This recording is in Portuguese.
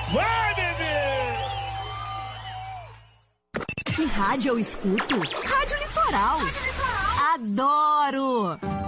Vai, bebê! Que rádio eu escuto? Rádio Litoral. Adoro!